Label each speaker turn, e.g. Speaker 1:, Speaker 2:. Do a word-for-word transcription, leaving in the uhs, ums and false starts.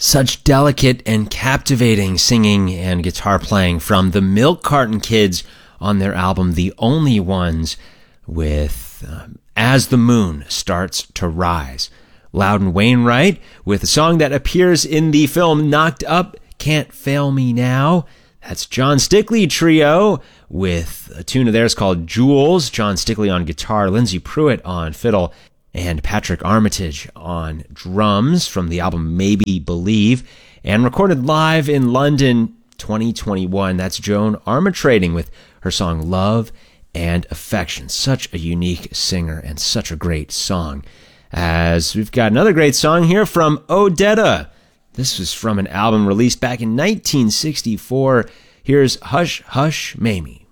Speaker 1: Such delicate and captivating singing and guitar playing from the Milk Carton Kids on their album The Only Ones with uh, As the Moon Starts to Rise. Loudon Wainwright with a song that appears in the film Knocked Up, Can't Fail Me Now. That's John Stickley Trio with a tune of theirs called Jewels. John Stickley on guitar, Lindsey Pruitt on fiddle, and Patrick Armitage on drums from the album Maybe Believe, and recorded live in London twenty twenty-one. That's Joan Armatrading with her song Love and Affection. Such a unique singer and such a great song. As we've got another great song here from Odetta. This was from an album released back in nineteen sixty-four. Here's Hush, Hush, Mamie.